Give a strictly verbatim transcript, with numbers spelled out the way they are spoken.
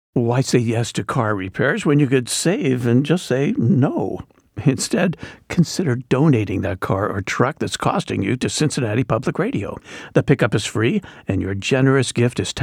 Why say yes to car repairs when you could save and just say no? Instead, consider donating that car or truck that's costing you to Cincinnati Public Radio. The pickup is free, and your generous gift is